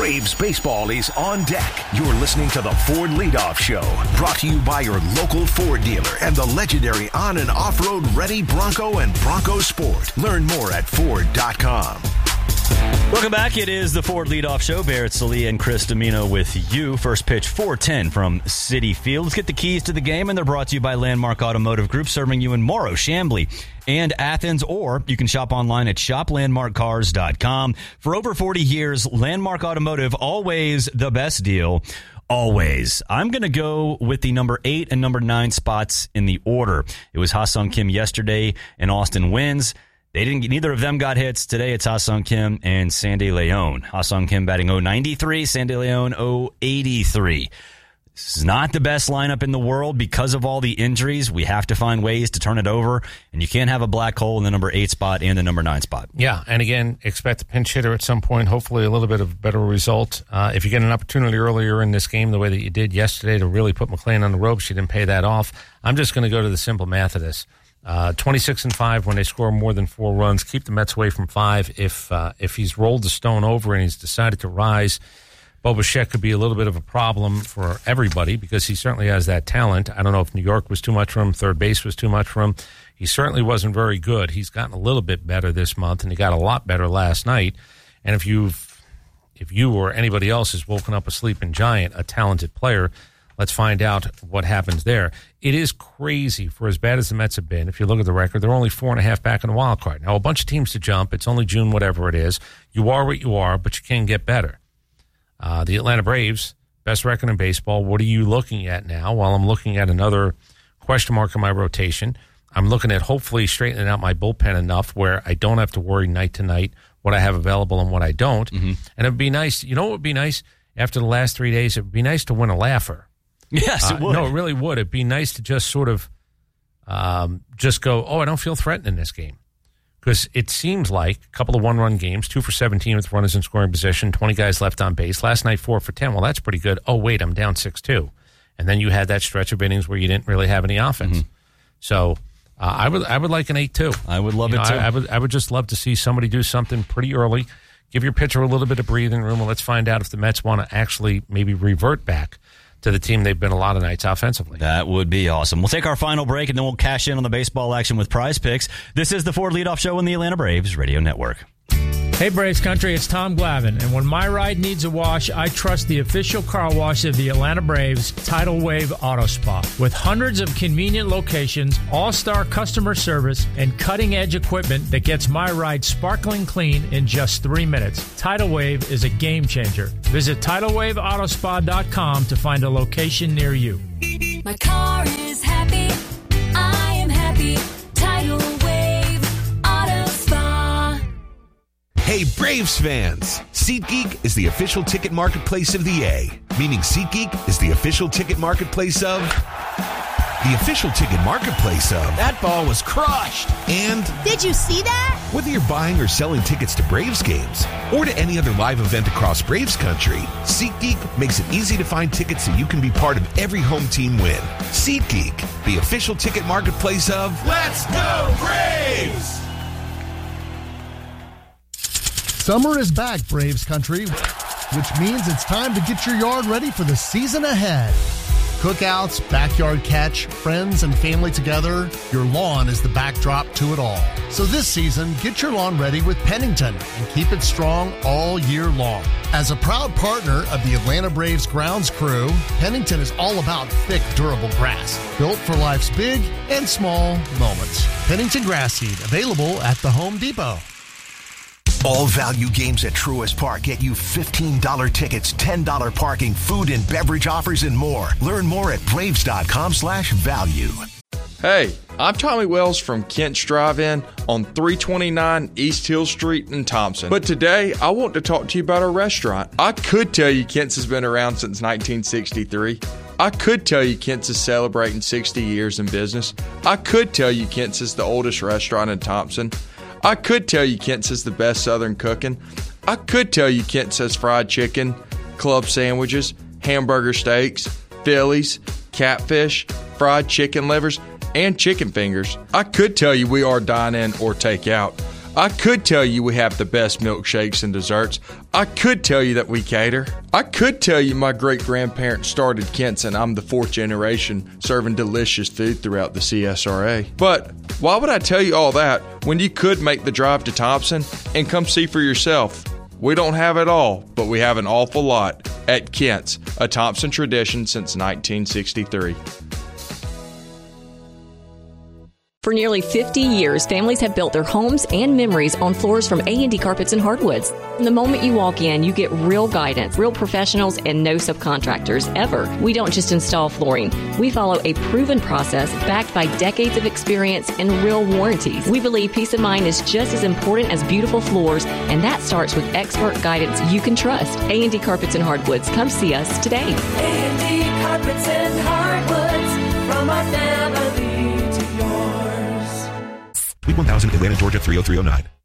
Braves baseball is on deck. You're listening to the Ford Leadoff Show, brought to you by your local Ford dealer and the legendary on- and off-road ready Bronco and Bronco Sport. Learn more at Ford.com. Welcome back. It is the Ford Leadoff Show. Barrett Sallee and Chris Domino with you. First pitch, 4:10 from Citi Field. Let's get the keys to the game, and they're brought to you by Landmark Automotive Group, serving you in Morrow, Chamblee, and Athens, or you can shop online at shoplandmarkcars.com. For over 40 years, Landmark Automotive, always the best deal. Always. I'm going to go with the number 8 and number 9 spots in the order. It was Ha-Sung Kim yesterday, and Austin wins. Neither of them got hits. Today it's Ha-Sung Kim and Sandy Leon. Ha-Sung Kim batting .093, Sandy Leon .083. This is not the best lineup in the world because of all the injuries. We have to find ways to turn it over, and you can't have a black hole in the number 8 spot and the number 9 spot. Yeah, and again, expect a pinch hitter at some point, hopefully a little bit of a better result. If you get an opportunity earlier in this game, the way that you did yesterday, to really put McLean on the ropes, you didn't pay that off. I'm just going to go to the simple math of this. 26-5 when they score more than 4 runs. Keep the Mets away from 5. If he's rolled the stone over and he's decided to rise, Bo Bichette could be a little bit of a problem for everybody because he certainly has that talent. I don't know if New York was too much for him. Third base was too much for him. He certainly wasn't very good. He's gotten a little bit better this month, and he got a lot better last night. And if you or anybody else has woken up a sleeping giant, a talented player, let's find out what happens there. It is crazy for as bad as the Mets have been. If you look at the record, they're only 4.5 back in the wild card. Now, a bunch of teams to jump. It's only June, whatever it is. You are what you are, but you can get better. The Atlanta Braves, best record in baseball. What are you looking at now? Well, I'm looking at another question mark in my rotation. I'm looking at hopefully straightening out my bullpen enough where I don't have to worry night to night what I have available and what I don't. Mm-hmm. And it would be nice. You know what would be nice? After the last 3 days, it would be nice to win a laugher. Yes, it would. No, it really would. It'd be nice to just sort of just go, I don't feel threatened in this game. Because it seems like a couple of one-run games, 2 for 17 with runners in scoring position, 20 guys left on base. Last night, 4 for 10. Well, that's pretty good. Oh, wait, I'm down 6-2. And then you had that stretch of innings where you didn't really have any offense. Mm-hmm. So I would like an 8-2. I would love it, too. I would just love to see somebody do something pretty early. Give your pitcher a little bit of breathing room, and let's find out if the Mets want to actually maybe revert back to the team they've been a lot of nights offensively. That would be awesome. We'll take our final break, and then we'll cash in on the baseball action with Prize Picks. This is the Ford Leadoff Show on the Atlanta Braves Radio Network. Hey, Braves Country, it's Tom Glavine, and when my ride needs a wash, I trust the official car wash of the Atlanta Braves, Tidal Wave Auto Spa. With hundreds of convenient locations, all-star customer service, and cutting-edge equipment that gets my ride sparkling clean in just 3 minutes, Tidal Wave is a game-changer. Visit TidalWaveAutoSpa.com to find a location near you. My car is happy. I am happy. Tidal Wave Auto Spa. Hey, Braves fans! SeatGeek is the official ticket marketplace of the A, meaning SeatGeek is the official ticket marketplace of... the official ticket marketplace of... That ball was crushed! And... Did you see that? Whether you're buying or selling tickets to Braves games or to any other live event across Braves country, SeatGeek makes it easy to find tickets so you can be part of every home team win. SeatGeek, the official ticket marketplace of... Let's go Braves! Summer is back, Braves country, which means it's time to get your yard ready for the season ahead. Cookouts, backyard catch, friends and family together, your lawn is the backdrop to it all. So this season, get your lawn ready with Pennington and keep it strong all year long. As a proud partner of the Atlanta Braves grounds crew, Pennington is all about thick, durable grass, built for life's big and small moments. Pennington Grass Seed, available at the Home Depot. All value games at Truist Park get you $15 tickets, $10 parking, food and beverage offers, and more. Learn more at Braves.com/value. Hey, I'm Tommy Wells from Kent's Drive-In on 329 East Hill Street in Thompson. But today, I want to talk to you about our restaurant. I could tell you Kent's has been around since 1963. I could tell you Kent's is celebrating 60 years in business. I could tell you Kent's is the oldest restaurant in Thompson. I could tell you Kent's is the best Southern cooking. I could tell you Kent's has fried chicken, club sandwiches, hamburger steaks, Phillies, catfish, fried chicken livers, and chicken fingers. I could tell you we are dine-in or take out. I could tell you we have the best milkshakes and desserts. I could tell you that we cater. I could tell you my great-grandparents started Kent's and I'm the 4th generation serving delicious food throughout the CSRA. But why would I tell you all that when you could make the drive to Thompson and come see for yourself? We don't have it all, but we have an awful lot at Kent's, a Thompson tradition since 1963. For nearly 50 years, families have built their homes and memories on floors from A&D Carpets and Hardwoods. From the moment you walk in, you get real guidance, real professionals, and no subcontractors, ever. We don't just install flooring. We follow a proven process backed by decades of experience and real warranties. We believe peace of mind is just as important as beautiful floors, and that starts with expert guidance you can trust. A&D Carpets and Hardwoods. Come see us today. A&D Carpets and Hardwoods, from our family to yours. Suite 1000, Atlanta, Georgia 30309.